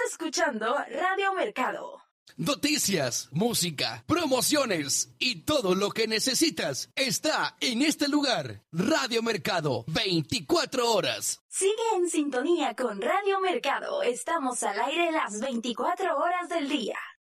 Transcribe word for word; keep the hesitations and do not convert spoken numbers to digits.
escuchando Radio Mercado. Noticias, música, promociones y todo lo que necesitas está en este lugar. Radio Mercado, veinticuatro horas. Sigue en sintonía con Radio Mercado. Estamos al aire las veinticuatro horas del día.